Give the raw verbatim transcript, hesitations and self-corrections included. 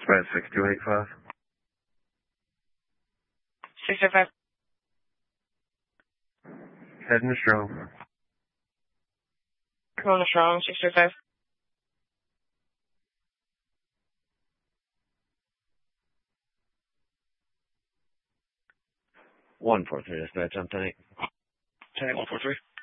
Spread six two eight five. six two five. Heading strong. Corona strong, six two five. One four three, dispatch on ten eight. ten eight one four three.